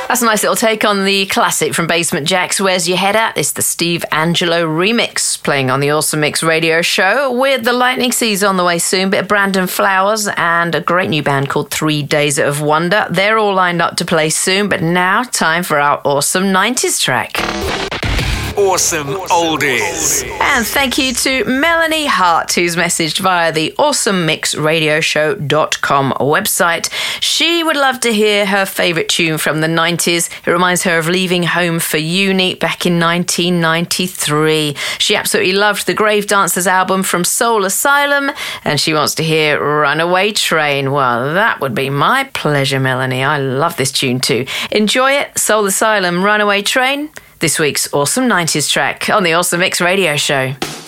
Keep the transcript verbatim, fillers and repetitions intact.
That's a nice little take on the classic from Basement Jaxx, Where's Your Head At? It's the Steve Angelo remix playing on the Awesome Mix radio show with the Lightning Seas on the way soon, bit of Brandon Flowers and a great new band called Three Days of Wonder. They're all lined up to play soon, but now time for our awesome nineties track. Awesome Oldies. And thank you to Melanie Hart, who's messaged via the awesome mix radio show dot com website. She would love to hear her favourite tune from the nineties. It reminds her of leaving home for uni back in nineteen ninety-three. She absolutely loved the Grave Dancers album from Soul Asylum, and she wants to hear Runaway Train. Well, that would be my pleasure, Melanie. I love this tune too. Enjoy it. Soul Asylum, Runaway Train. This week's awesome nineties track on the Awesome Mix radio show.